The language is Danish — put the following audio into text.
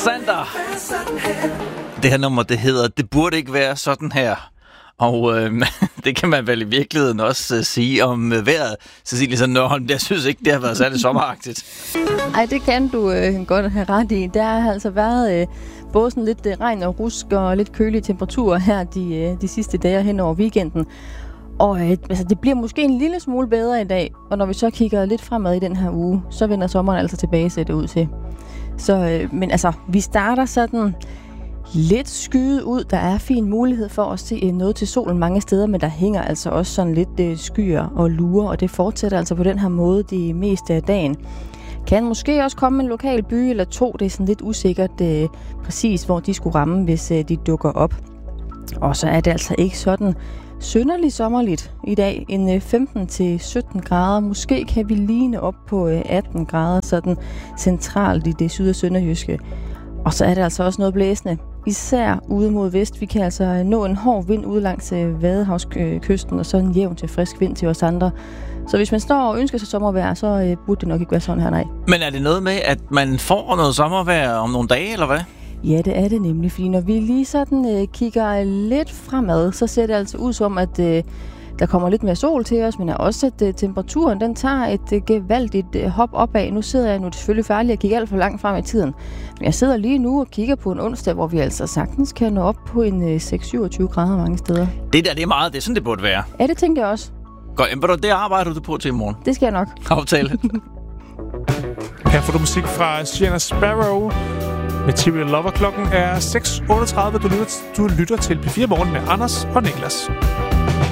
Sander. Det her nummer, det hedder Det burde ikke være sådan her. Og det kan man vel i virkeligheden også sige om vejret. Cecilie Sandholm, jeg synes ikke, det har været særlig sommeragtigt. Ej, det kan du godt have ret i. Der har altså været både sådan lidt regn og rusk og lidt kølige temperaturer her de sidste dage hen over weekenden. Og altså, det bliver måske en lille smule bedre i dag. Og når vi så kigger lidt fremad i den her uge, så vender sommeren altså tilbage, ser det ud til. Så, men altså, vi starter sådan lidt skyet ud. Der er fin mulighed for at se noget til solen mange steder, men der hænger altså også sådan lidt skyer og lurer, og det fortsætter altså på den her måde det meste af dagen. Kan måske også komme en lokal by eller to. Det er sådan lidt usikkert præcis, hvor de skulle ramme, hvis de dukker op. Og så er det altså ikke sådan synderligt sommerligt i dag. En 15-17 grader. Måske kan vi ligne op på 18 grader, sådan centralt i det syd- og sønderjyske. Og så er det altså også noget blæsende. Især ude mod vest. Vi kan altså nå en hård vind ude langs Vadehavskysten, og så en jævn til frisk vind til os andre. Så hvis man står og ønsker sig sommervejr, så burde det nok ikke være sådan her, nej. Men er det noget med, at man får noget sommervejr om nogle dage, eller hvad? Ja, det er det nemlig, fordi når vi lige sådan kigger lidt fremad, så ser det altså ud som, at der kommer lidt mere sol til os, men også at temperaturen den tager et gevaldigt hop opad. Nu sidder jeg selvfølgelig farligt at kigge alt for langt frem i tiden. Men jeg sidder lige nu og kigger på en onsdag, hvor vi altså sagtens kan nå op på en 6-27 grader mange steder. Det der, det er meget, det er sådan, det burde være. Ja, det tænker jeg også. Godt, det arbejder du på til i morgen. Det skal jeg nok. Aftale. Her får du musik fra Sienna Sparrow. Material Lover. Klokken er 6:38. Du lytter til P4 Morgen med Anders og Niklas.